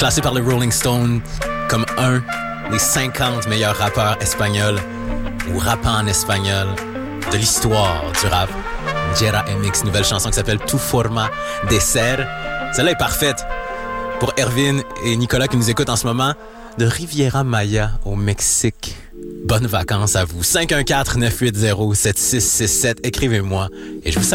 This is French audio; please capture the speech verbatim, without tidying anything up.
classé par le Rolling Stone comme un des cinquante meilleurs rappeurs espagnols ou rappant en espagnol de l'histoire du rap. Jera M X, nouvelle chanson qui s'appelle Tu Forma de Ser. Celle-là est parfaite pour Erwin et Nicolas qui nous écoutent en ce moment de Riviera Maya au Mexique. Bonnes vacances à vous. cinq un quatre, neuf huit zéro, sept six six sept, écrivez-moi et je vous salue.